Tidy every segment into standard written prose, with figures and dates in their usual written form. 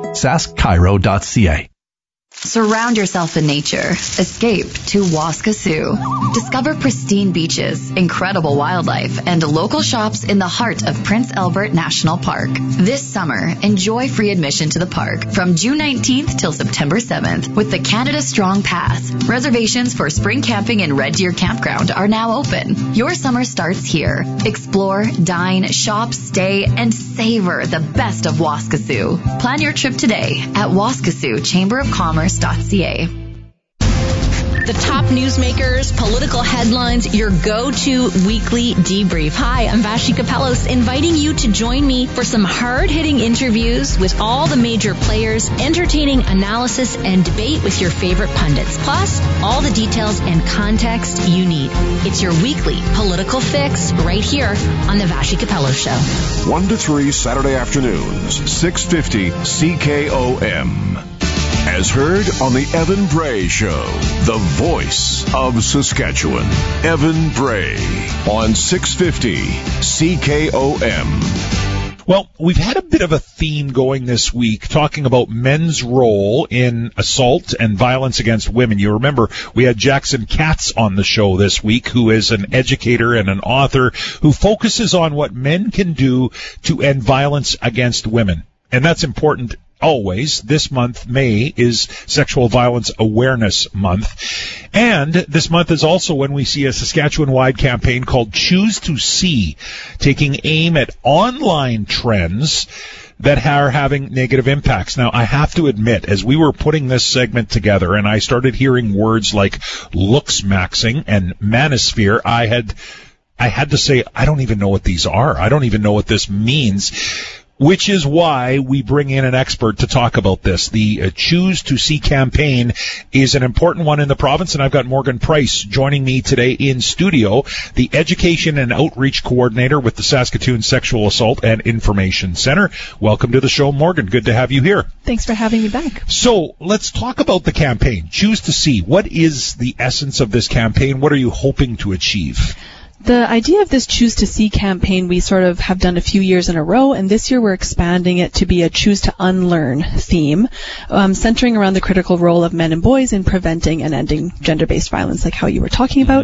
saskcairo.ca. Surround yourself in nature. Escape to Waskesiu. Discover pristine beaches, incredible wildlife, and local shops in the heart of Prince Albert National Park. This summer, enjoy free admission to the park from June 19th till September 7th with the Canada Strong Pass. Reservations for spring camping in Red Deer Campground are now open. Your summer starts here. Explore, dine, shop, stay, and savor the best of Waskesiu. Plan your trip today at Waskesiu Chamber of Commerce. The top newsmakers, political headlines, your go-to weekly debrief. Hi, I'm Vashi Kapelos, inviting you to join me for some hard-hitting interviews with all the major players, entertaining analysis and debate with your favorite pundits, plus all the details and context you need. It's your weekly political fix right here on the Vashi Kapelos Show. 1 to 3 Saturday afternoons, 650 CKOM. As heard on the Evan Bray Show, the voice of Saskatchewan. Evan Bray on 650 CKOM. Well, we've had a bit of a theme going this week talking about men's role in assault and violence against women. You remember we had Jackson Katz on the show this week, who is an educator and an author who focuses on what men can do to end violence against women. And that's important always. This month, May, is Sexual Violence Awareness Month. And this month is also when we see a Saskatchewan-wide campaign called Choose to See, taking aim at online trends that are having negative impacts. Now, I have to admit, as we were putting this segment together and I started hearing words like looks-maxing and manosphere, I had to say, I don't even know what these are. I don't even know what this means. Which is why we bring in an expert to talk about this. The Choose to See campaign is an important one in the province, and I've got Morgan Price joining me today in studio, the Education and Outreach Coordinator with the Saskatoon Sexual Assault and Information Center. Welcome to the show, Morgan. Good to have you here. Thanks for having me back. So let's talk about the campaign, Choose to See. What is the essence of this campaign? What are you hoping to achieve? The idea of this Choose to See campaign we sort of have done a few years in a row, and this year we're expanding it to be a Choose to Unlearn theme, centering around the critical role of men and boys in preventing and ending gender-based violence, like how you were talking about.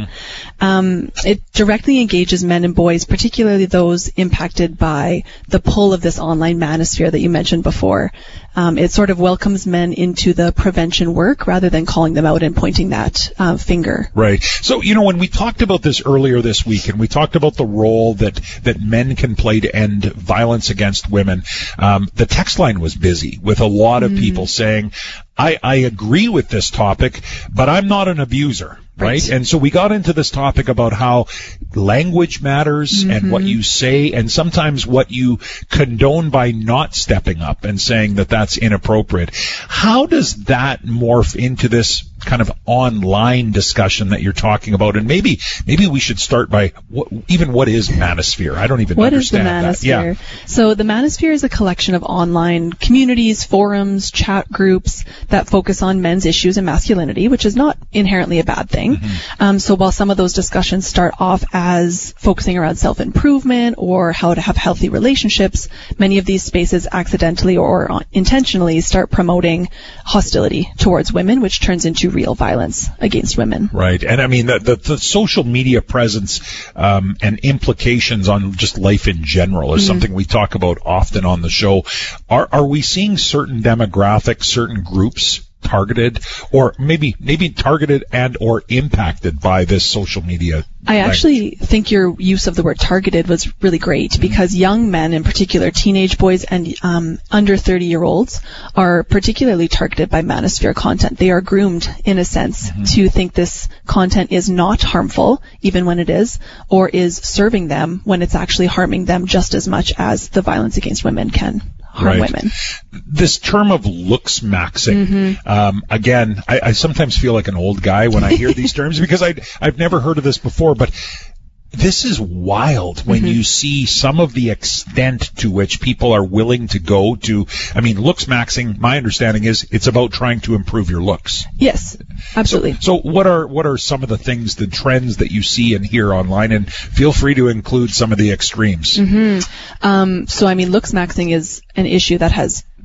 It directly engages men and boys, particularly those impacted by the pull of this online manosphere that you mentioned before. It sort of welcomes men into the prevention work rather than calling them out and pointing that finger. Right. So, when we talked about this earlier this week, and we talked about the role that men can play to end violence against women, the text line was busy with a lot of people saying, I agree with this topic, but I'm not an abuser. Right? And so we got into this topic about how language matters and what you say, and sometimes what you condone by not stepping up and saying that that's inappropriate. How does that morph into this kind of online discussion that you're talking about? And maybe we should start by what is manosphere? I don't even understand that. What is the manosphere? Yeah. So the manosphere is a collection of online communities, forums, chat groups that focus on men's issues and masculinity, which is not inherently a bad thing. So while some of those discussions start off as focusing around self-improvement or how to have healthy relationships, many of these spaces accidentally or intentionally start promoting hostility towards women, which turns into real violence against women. Right. And I mean, the social media presence and implications on just life in general is something we talk about often on the show. Are we seeing certain demographics, certain groups targeted, or maybe targeted and or impacted by this social media? I actually think your use of the word targeted was really great, because young men, in particular teenage boys and under 30-year-olds, are particularly targeted by manosphere content. They are groomed, in a sense, to think this content is not harmful, even when it is, or is serving them when it's actually harming them just as much as the violence against women can harm women. This term of looks maxing, again, I sometimes feel like an old guy when I hear these terms, because I've never heard of this before, but this is wild when you see some of the extent to which people are willing to go to. I mean, looks maxing, my understanding is it's about trying to improve your looks. Yes, absolutely. So what are some of the things, the trends that you see and hear online? And feel free to include some of the extremes. So, I mean, looks maxing is an issue that has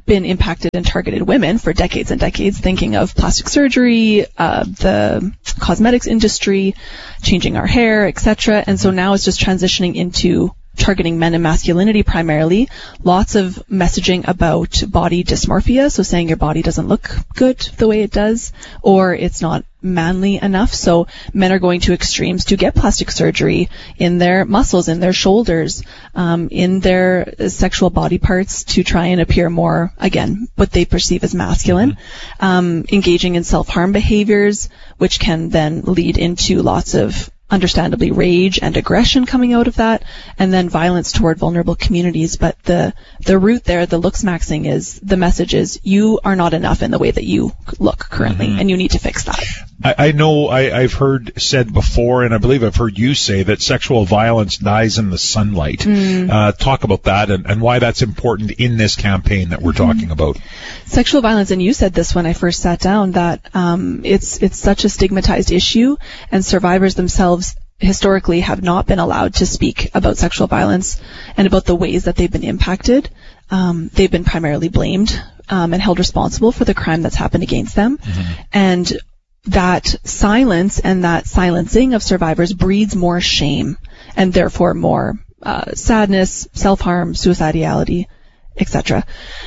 been impacted and targeted women for decades and decades, thinking of plastic surgery, the cosmetics industry, changing our hair, etc. And so now it's just transitioning into targeting men and masculinity primarily. Lots of messaging about body dysmorphia, so saying your body doesn't look good the way it does, or it's not manly enough. So men are going to extremes to get plastic surgery in their muscles, in their shoulders, in their sexual body parts to try and appear more, again, what they perceive as masculine. Engaging in self-harm behaviors, which can then lead into lots of understandably rage and aggression coming out of that, and then violence toward vulnerable communities. But the root there, the looks maxing, is the message is you are not enough in the way that you look currently, and you need to fix that. I know I've heard said before, and I believe I've heard you say, that sexual violence dies in the sunlight. Talk about that and why that's important in this campaign that we're talking about. Sexual violence, and you said this when I first sat down, that it's such a stigmatized issue, and survivors themselves historically have not been allowed to speak about sexual violence and about the ways that they've been impacted. They've been primarily blamed and held responsible for the crime that's happened against them. And that silence and that silencing of survivors breeds more shame and therefore more sadness, self-harm, suicidality, etc.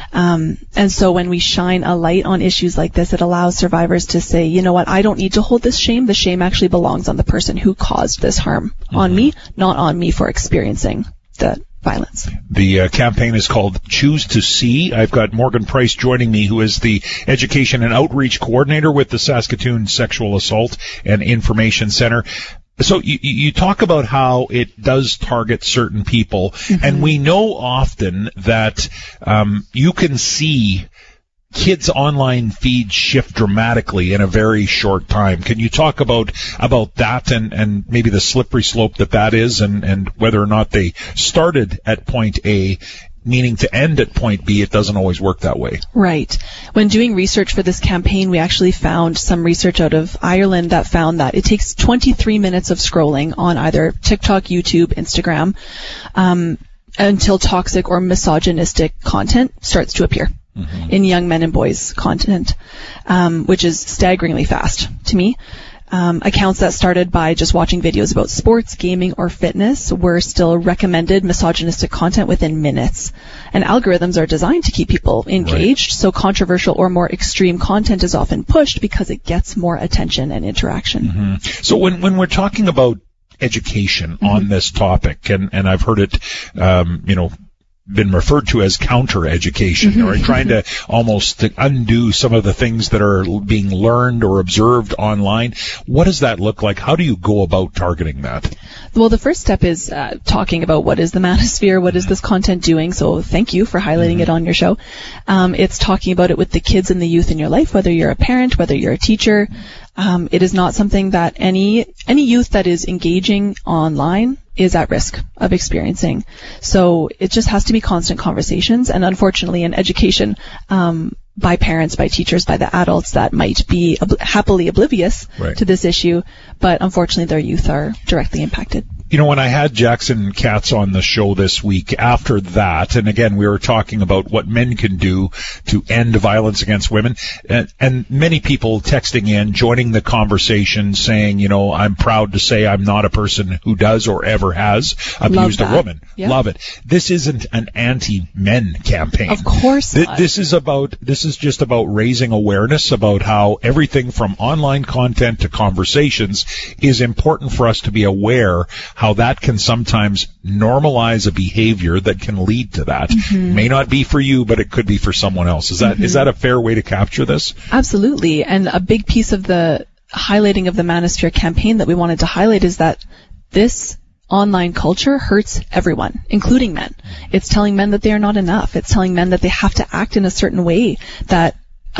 And so when we shine a light on issues like this, it allows survivors to say, you know what, I don't need to hold this shame. The shame actually belongs on the person who caused this harm on me, not on me for experiencing the violence. The campaign is called Choose to See. I've got Morgan Price joining me, who is the Education and Outreach Coordinator with the Saskatoon Sexual Assault and Information Center. So you talk about how it does target certain people, and we know often that you can see kids' online feeds shift dramatically in a very short time. Can you talk about that and maybe the slippery slope that is, and whether or not they started at point A, meaning to end at point B? It doesn't always work that way. Right. When doing research for this campaign, we actually found some research out of Ireland that found that it takes 23 minutes of scrolling on either TikTok, YouTube, Instagram, until toxic or misogynistic content starts to appear in young men and boys' content, which is staggeringly fast to me. Accounts that started by just watching videos about sports, gaming, or fitness were still recommended misogynistic content within minutes. And algorithms are designed to keep people engaged, so controversial or more extreme content is often pushed because it gets more attention and interaction. So when we're talking about education on this topic, and I've heard it, been referred to as counter-education, or trying to almost undo some of the things that are being learned or observed online. What does that look like? How do you go about targeting that? Well, the first step is talking about what is the manosphere, what is this content doing, so thank you for highlighting it on your show. It's talking about it with the kids and the youth in your life, whether you're a parent, whether you're a teacher. It is not something that any youth that is engaging online is at risk of experiencing. So it just has to be constant conversations, and unfortunately in education, by parents, by teachers, by the adults that might be happily oblivious to this issue, but unfortunately their youth are directly impacted. You know, when I had Jackson Katz on the show this week, after that, and again, we were talking about what men can do to end violence against women, and many people texting in, joining the conversation, saying, you know, I'm proud to say I'm not a person who does or ever has abused a woman. Yep. Love it. This isn't an anti-men campaign. Of course not. This is just about raising awareness about how everything from online content to conversations is important for us to be aware how that can sometimes normalize a behavior that can lead to that. May not be for you, but it could be for someone else. Is that a fair way to capture this? Absolutely. And a big piece of the highlighting of the Manosphere campaign that we wanted to highlight is that this online culture hurts everyone, including men. It's telling men that they are not enough. It's telling men that they have to act in a certain way that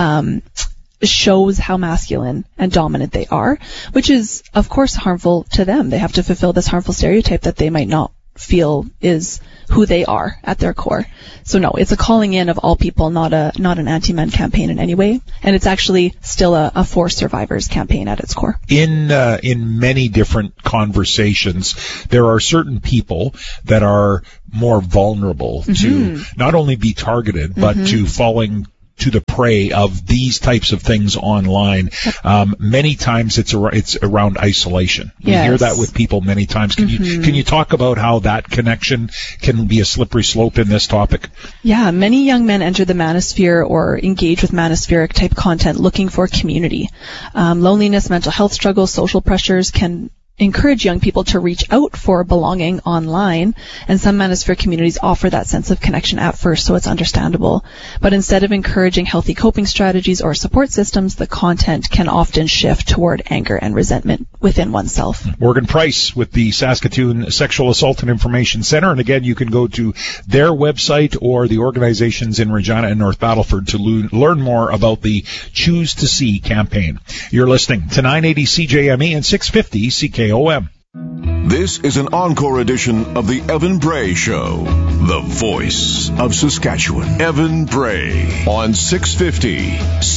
shows how masculine and dominant they are, which is, of course, harmful to them. They have to fulfill this harmful stereotype that they might not feel is who they are at their core. So no, it's a calling in of all people, not an anti-men campaign in any way. And it's actually still a for survivors campaign at its core. In many different conversations, there are certain people that are more vulnerable to not only be targeted, but to falling to the prey of these types of things online. Many times it's around isolation. We hear that with people many times. Can you talk about how that connection can be a slippery slope in this topic? Yeah, many young men enter the manosphere or engage with manospheric type content looking for community. Loneliness, mental health struggles, social pressures can encourage young people to reach out for belonging online, and some manosphere communities offer that sense of connection at first, so it's understandable. But instead of encouraging healthy coping strategies or support systems, the content can often shift toward anger and resentment within oneself. Morgan Price with the Saskatoon Sexual Assault and Information Center, and again, you can go to their website or the organizations in Regina and North Battleford to learn more about the Choose to See campaign. You're listening to 980 CJME and 650 CKOM. This is an encore edition of the Evan Bray Show, the voice of Saskatchewan. Evan Bray on 650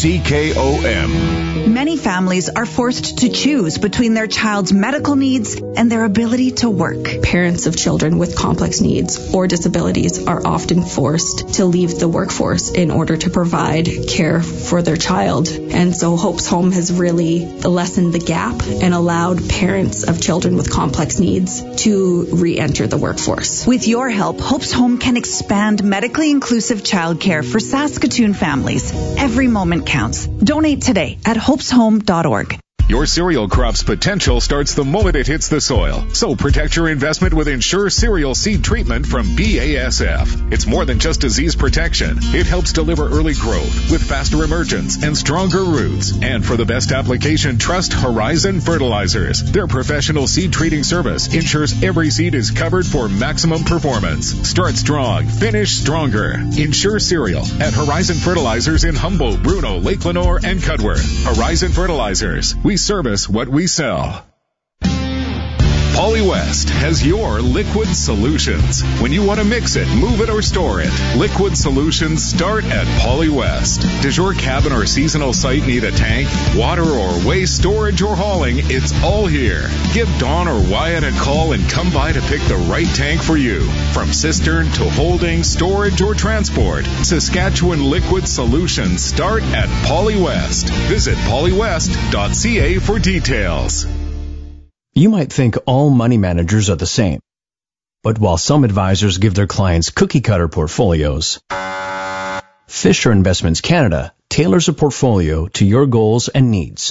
CKOM. Many families are forced to choose between their child's medical needs and their ability to work. Parents of children with complex needs or disabilities are often forced to leave the workforce in order to provide care for their child. And so Hope's Home has really lessened the gap and allowed parents of children with complex needs to re-enter the workforce. With your help, Hope's Home can expand medically inclusive childcare for Saskatoon families. Every moment counts. Donate today at hopeshome.org. Your cereal crop's potential starts the moment it hits the soil. So protect your investment with Ensure Cereal Seed Treatment from BASF. It's more than just disease protection. It helps deliver early growth with faster emergence and stronger roots. And for the best application, trust Horizon Fertilizers. Their professional seed treating service ensures every seed is covered for maximum performance. Start strong, finish stronger. Ensure Cereal at Horizon Fertilizers in Humboldt, Bruno, Lake Lenore, and Cudworth. Horizon Fertilizers. We service what we sell. Polly West has your liquid solutions. When you want to mix it, move it, or store it, liquid solutions start at Polly West. Does your cabin or seasonal site need a tank, water, or waste storage or hauling? It's all here. Give Dawn or Wyatt a call and come by to pick the right tank for you. From cistern to holding, storage, or transport, Saskatchewan liquid solutions start at Polly West. Visit pollywest.ca for details. You might think all money managers are the same. But while some advisors give their clients cookie-cutter portfolios, Fisher Investments Canada tailors a portfolio to your goals and needs.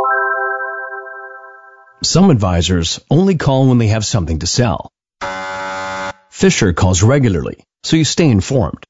Some advisors only call when they have something to sell. Fisher calls regularly, so you stay informed.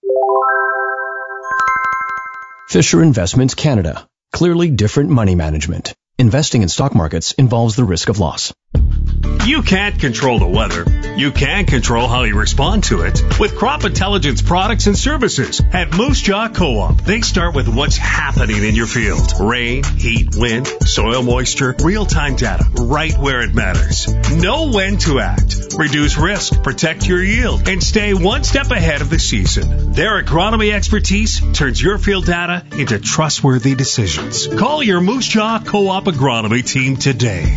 Fisher Investments Canada. Clearly different money management. Investing in stock markets involves the risk of loss. You can't control the weather. You can control how you respond to it with crop intelligence products and services at Moose Jaw Co-op. They start with what's happening in your field. Rain, heat, wind, soil moisture, real-time data, right where it matters. Know when to act. Reduce risk, protect your yield, and stay one step ahead of the season. Their agronomy expertise turns your field data into trustworthy decisions. Call your Moose Jaw Co-op agronomy team today.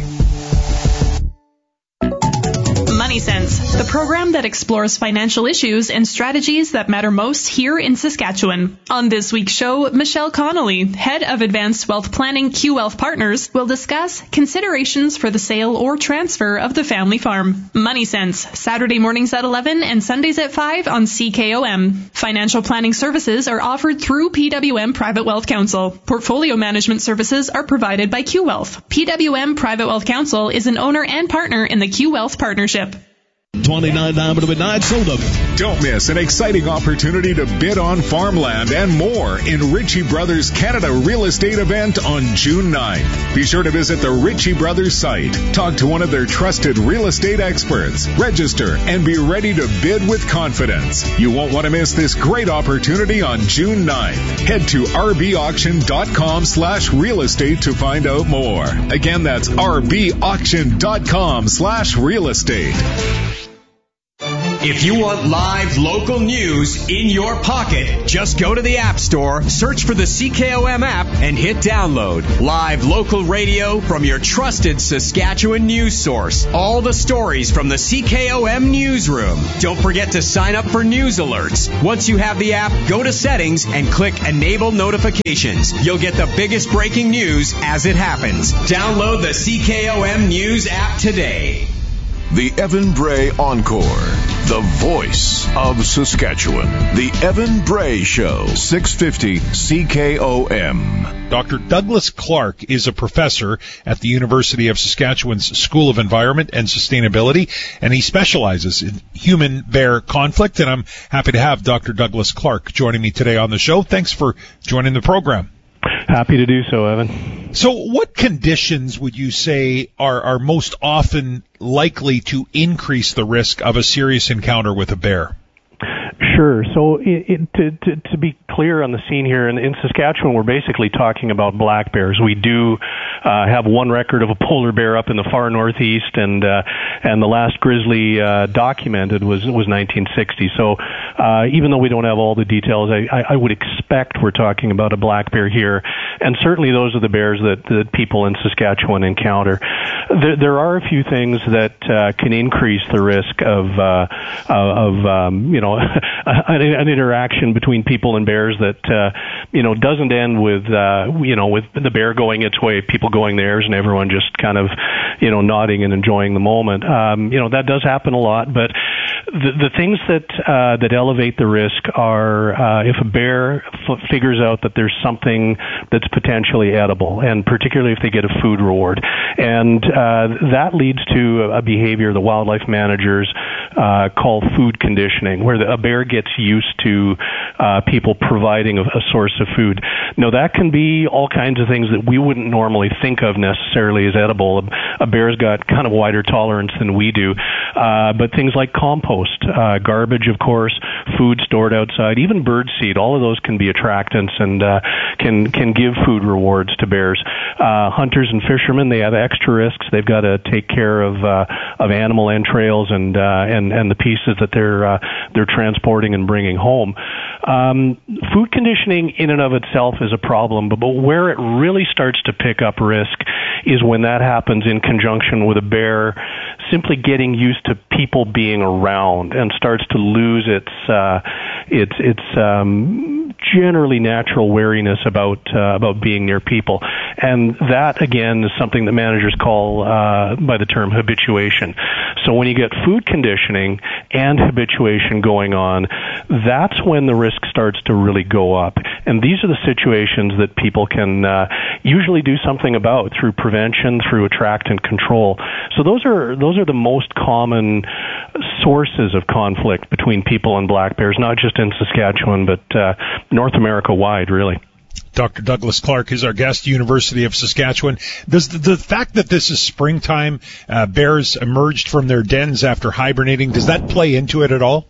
Money Sense, the program that explores financial issues and strategies that matter most here in Saskatchewan. On this week's show, Michelle Connolly, head of Advanced Wealth Planning QWealth Partners, will discuss considerations for the sale or transfer of the family farm. Money Sense, Saturday mornings at 11 and Sundays at 5 on CKOM. Financial planning services are offered through PWM Private Wealth Council. Portfolio management services are provided by QWealth. PWM Private Wealth Council is an owner and partner in the QWealth Partnership. 29 to midnight, sold up. Don't miss an exciting opportunity to bid on farmland and more in Ritchie Brothers Canada Real Estate event on June 9th. Be sure to visit the Ritchie Brothers site, talk to one of their trusted real estate experts, register, and be ready to bid with confidence. You won't want to miss this great opportunity on June 9th. Head to rbauction.com/real estate to find out more. Again, that's rbauction.com/real estate. If you want live local news in your pocket, just go to the App Store, search for the CKOM app, and hit download. Live local radio from your trusted Saskatchewan news source. All the stories from the CKOM newsroom. Don't forget to sign up for news alerts. Once you have the app, go to settings and click Enable Notifications. You'll get the biggest breaking news as it happens. Download the CKOM News app today. The Evan Bray Encore, the voice of Saskatchewan. The Evan Bray Show, 650 CKOM. Dr. Douglas Clark is a professor at the University of Saskatchewan's School of Environment and Sustainability, and he specializes in human-bear conflict, and I'm happy to have Dr. Douglas Clark joining me today on the show. Thanks for joining the program. Happy to do so, Evan. So what conditions would you say are most often likely to increase the risk of a serious encounter with a bear? Sure. So to be clear on the scene here, in Saskatchewan, we're basically talking about black bears. We do have one record of a polar bear up in the far northeast, and the last grizzly documented was 1960. So even though we don't have all the details, I would expect we're talking about a black bear here, and certainly those are the bears that people in Saskatchewan encounter. There are a few things that can increase the risk of an interaction between people and bears that doesn't end with with the bear going its way, people going theirs, and everyone just kind of nodding and enjoying the moment. That does happen a lot, but the things that elevate the risk are if a bear figures out that there's something that's potentially edible, and particularly if they get a food reward, and that leads to a behavior the wildlife managers call food conditioning, where a bear gets used to people providing a source of food. Now, that can be all kinds of things that we wouldn't normally think of necessarily as edible. A bear's got kind of wider tolerance than we do, but things like compost, garbage, of course, food stored outside, even bird seed, all of those can be attractants and can give food rewards to bears. Hunters and fishermen, they have extra risks. They've got to take care of animal entrails and the pieces that they're transporting and bringing home. Food conditioning in and of itself is a problem, but where it really starts to pick up risk is when that happens in conjunction with a bear simply getting used to people being around and starts to lose its generally natural wariness about being near people. And that, again, is something that managers call by the term habituation. So when you get food conditioning and habituation going on, that's when the risk starts to really go up. And these are the situations that people can usually do something about through prevention, through attract and control. So those are the most common sources of conflict between people and black bears, not just in Saskatchewan, but North America wide, really. Dr. Douglas Clark is our guest, University of Saskatchewan. Does the fact that this is springtime, bears emerged from their dens after hibernating, does that play into it at all?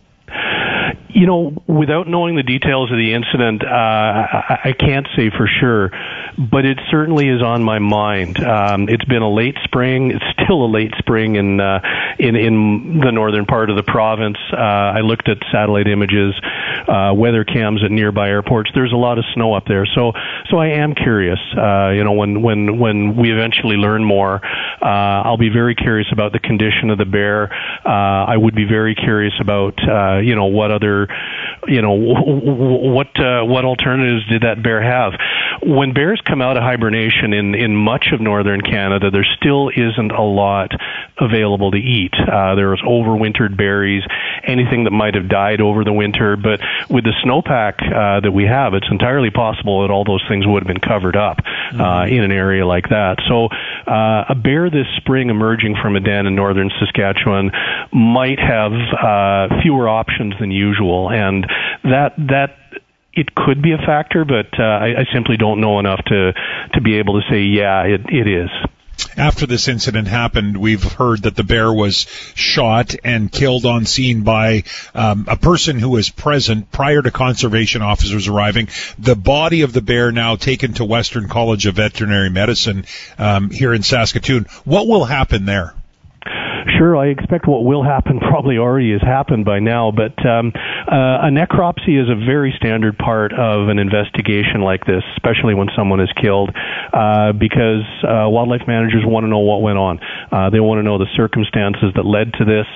Without knowing the details of the incident, I can't say for sure, but it certainly is on my mind. It's been a late spring. It's still a late spring in the northern part of the province. I looked at satellite images, weather cams at nearby airports. There's a lot of snow up there, so I am curious. When we eventually learn more, I'll be very curious about the condition of the bear. I would be very curious about what other what alternatives did that bear have? When bears come out of hibernation in much of northern Canada, there still isn't a lot available to eat. There's overwintered berries, anything that might have died over the winter, but with the snowpack that we have, it's entirely possible that all those things would have been covered up in an area like that. So a bear this spring emerging from a den in northern Saskatchewan might have fewer options than usual, and that it could be a factor, but I simply don't know enough to be able to say, yeah, it is. After this incident happened, we've heard that the bear was shot and killed on scene by a person who was present prior to conservation officers arriving. The body of the bear now taken to Western College of Veterinary Medicine here in Saskatoon. What will happen there? Sure, I expect what will happen probably already has happened by now, but a necropsy is a very standard part of an investigation like this, especially when someone is killed, because wildlife managers want to know what went on. They want to know the circumstances that led to this.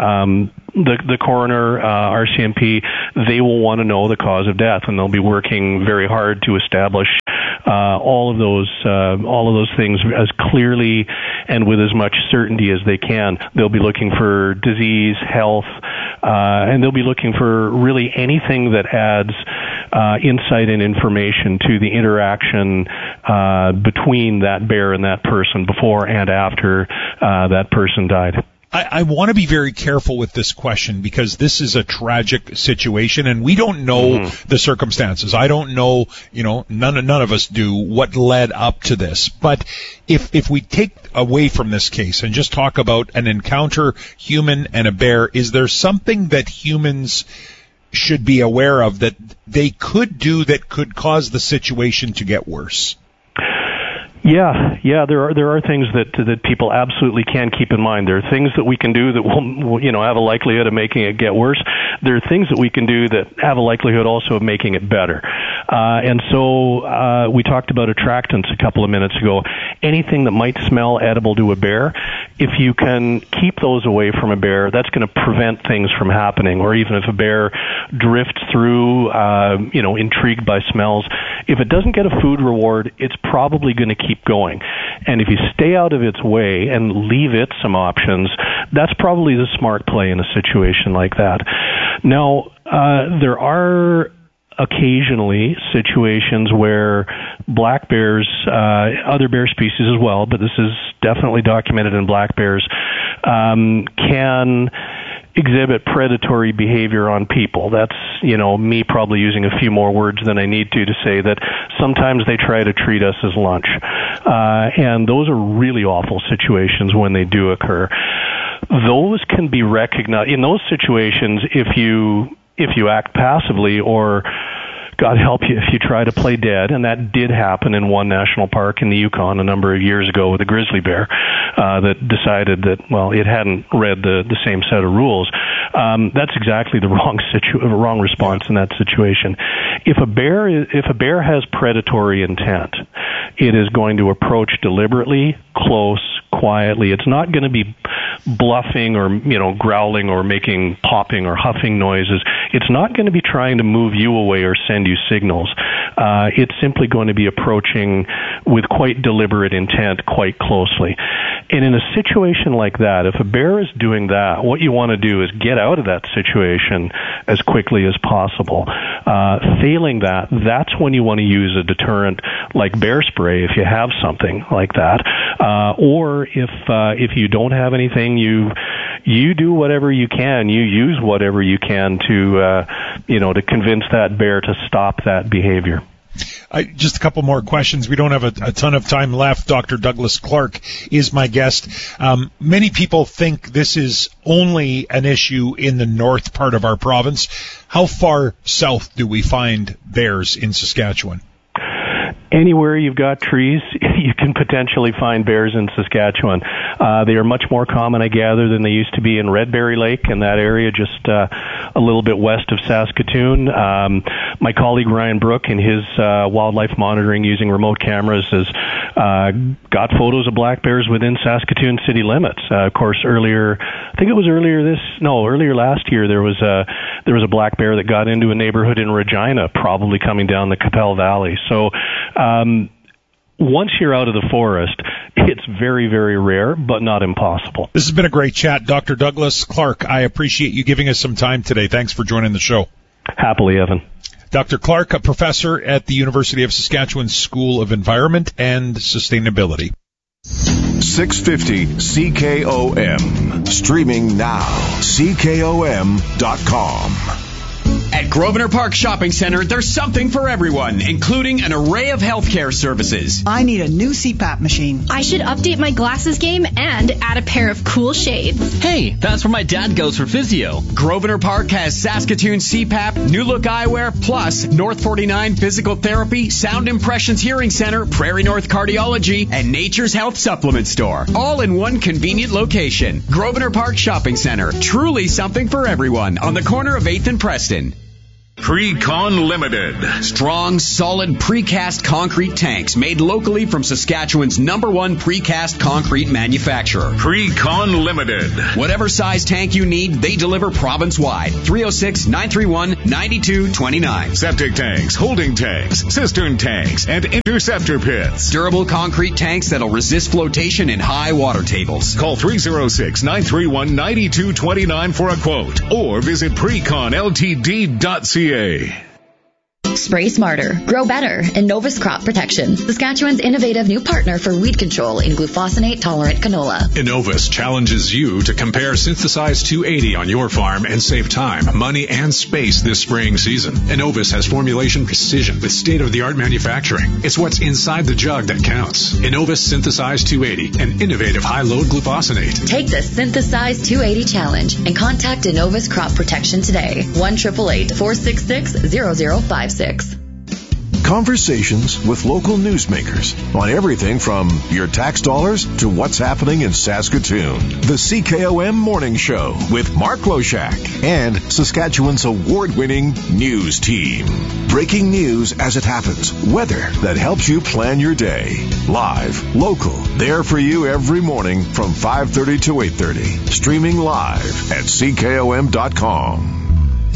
The coroner, RCMP, they will want to know the cause of death, and they'll be working very hard to establish all of those things as clearly and with as much certainty as they can. They'll be looking for disease, health, and they'll be looking for really anything that adds insight and information to the interaction between that bear and that person before and after that person died. I want to be very careful with this question because this is a tragic situation and we don't know the circumstances. I don't know, none of us do what led up to this. But if we take away from this case and just talk about an encounter, human and a bear, is there something that humans should be aware of that they could do that could cause the situation to get worse? Yeah, there are things that people absolutely can keep in mind. There are things that we can do that will have a likelihood of making it get worse. There are things that we can do that have a likelihood also of making it better. And so we talked about attractants a couple of minutes ago. Anything that might smell edible to a bear, if you can keep those away from a bear, that's going to prevent things from happening. Or even if a bear drifts through, intrigued by smells, if it doesn't get a food reward, it's probably going to keep going. And if you stay out of its way and leave it some options, that's probably the smart play in a situation like that. Now, there are occasionally situations where black bears, other bear species as well, but this is definitely documented in black bears, can exhibit predatory behavior on people. That's, me probably using a few more words than I need to say that sometimes they try to treat us as lunch. And those are really awful situations when they do occur. Those can be recognized. In those situations, if you act passively or God help you if you try to play dead, and that did happen in one national park in the Yukon a number of years ago with a grizzly bear that decided that, it hadn't read the same set of rules. That's exactly the wrong response in that situation. If a bear has predatory intent, it is going to approach deliberately, close, quietly. It's not going to be bluffing or growling or making popping or huffing noises. It's not going to be trying to move you away or send you signals. It's simply going to be approaching with quite deliberate intent quite closely. And in a situation like that, if a bear is doing that, what you want to do is get out of that situation as quickly as possible. Failing that, that's when you want to use a deterrent like bear spray if you have something like that. Or if you don't have anything, you do whatever you can. You use whatever you can to convince that bear to stop that behavior. Just a couple more questions. We don't have a ton of time left. Dr. Douglas Clark is my guest. Many people think this is only an issue in the north part of our province. How far south do we find bears in Saskatchewan? Anywhere you've got trees, you can potentially find bears in Saskatchewan. They are much more common, I gather, than they used to be in Redberry Lake and that area just a little bit west of Saskatoon. My colleague Ryan Brook, in his wildlife monitoring using remote cameras, has got photos of black bears within Saskatoon city limits. Of course, earlier last year, there was a black bear that got into a neighborhood in Regina, probably coming down the Qu'Appelle Valley. So once you're out of the forest, it's very, very rare, but not impossible. This has been a great chat. Dr. Douglas Clark, I appreciate you giving us some time today. Thanks for joining the show. Happily, Evan. Dr. Clark, a professor at the University of Saskatchewan School of Environment and Sustainability. 650 CKOM. Streaming now. CKOM.com. At Grosvenor Park Shopping Center, there's something for everyone, including an array of healthcare services. I need a new CPAP machine. I should update my glasses game and add a pair of cool shades. Hey, that's where my dad goes for physio. Grosvenor Park has Saskatoon CPAP, New Look Eyewear, plus North 49 Physical Therapy, Sound Impressions Hearing Center, Prairie North Cardiology, and Nature's Health Supplement Store. All in one convenient location. Grosvenor Park Shopping Center. Truly something for everyone on the corner of 8th and Preston. Precon Limited. Strong, solid precast concrete tanks made locally from Saskatchewan's #1 precast concrete manufacturer. Precon Limited. Whatever size tank you need, they deliver province-wide. 306-931-9229. Septic tanks, holding tanks, cistern tanks, and interceptor pits. Durable concrete tanks that'll resist flotation in high water tables. Call 306-931-9229 for a quote or visit preconltd.ca. Spray smarter, grow better, Innovus Crop Protection, Saskatchewan's innovative new partner for weed control in glufosinate-tolerant canola. Innovus challenges you to compare Synthesize 280 on your farm and save time, money, and space this spraying season. Innovus has formulation precision with state-of-the-art manufacturing. It's what's inside the jug that counts. Innovus Synthesize 280, an innovative high-load glufosinate. Take the Synthesize 280 challenge and contact Innovus Crop Protection today. 1-888-466-0056. Conversations with local newsmakers on everything from your tax dollars to what's happening in Saskatoon. The CKOM Morning Show with Mark Loshak and Saskatchewan's award-winning news team. Breaking news as it happens. Weather that helps you plan your day. Live, local, there for you every morning from 5:30 to 8:30. Streaming live at CKOM.com.